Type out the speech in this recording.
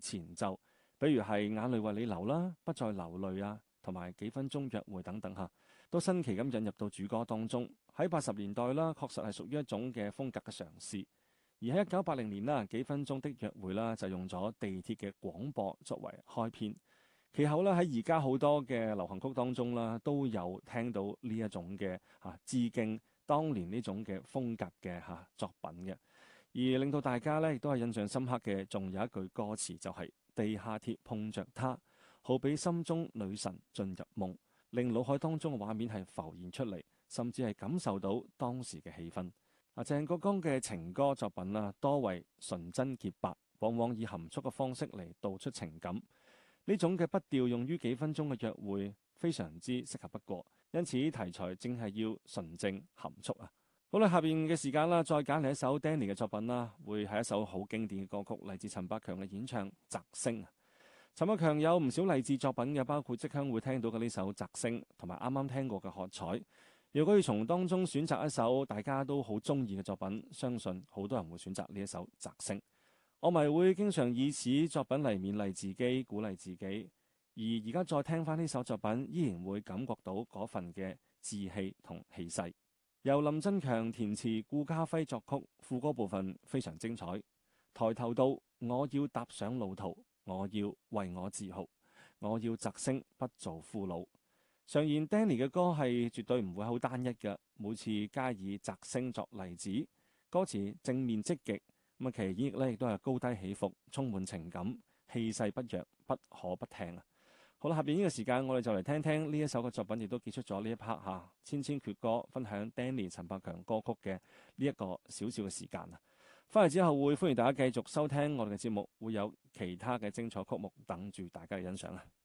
前奏，比如係眼淚為你流啦、不再流淚啊，同埋幾分鐘約會等等嚇，都新奇咁引入到主歌當中。喺80年代啦，確實係屬於一種嘅風格嘅嘗試。而喺1980年啦，幾分鐘的約會啦，就用咗地鐵嘅廣播作為開篇。其後咧，喺而家好多嘅流行曲當中啦，都有聽到呢一種嘅致敬當年呢種嘅風格嘅作品嘅。而令到大家咧亦都係印象深刻嘅，仲有一句歌詞就係地下鐵碰着她，好比心中女神進入夢，令腦海當中嘅畫面係浮現出嚟，甚至係感受到當時嘅氣氛。鄭國江嘅情歌作品啦，多為純真潔白，往往以含蓄嘅方式嚟道出情感。呢種嘅筆調用於幾分鐘嘅約會，非常之適合不過，因此題材正係要純正含蓄啊！好啦，下邊嘅時間啦，再揀嚟一首 Danny 嘅作品啦，會係一首好經典嘅歌曲，嚟自陳百強嘅演唱《摘星》。陳百強有唔少勵志作品嘅，包括即刻會聽到嘅呢首《摘星》，同埋啱啱聽過嘅《喝彩》。如果要從當中選擇一首大家都好中意嘅作品，相信好多人會選擇呢一首《摘星》。我咪會經常以此作品嚟勉勵自己、鼓勵自己，而家再聽翻呢首作品，依然會感覺到嗰份嘅志氣同氣勢。由林振強填詞，顧嘉輝作曲，副歌部分非常精彩。抬頭到，我要踏上路途，我要為我自豪，我要摘星，不做俘虜。常言 Danny 嘅歌係絕對唔會好單一嘅，每次加以摘星作例子，歌詞正面積極。咁其演繹咧亦都係高低起伏，充滿情感，氣勢不弱，不可不聽啊！好啦，下邊呢個時間我哋就嚟聽聽呢一首嘅作品，亦都結束咗呢一 part 千千闕歌分享 Danny 陳百強歌曲嘅呢一個少少嘅時間啊！翻嚟之後會歡迎大家繼續收聽我哋嘅節目，會有其他嘅精彩曲目等住大家嘅欣賞啊！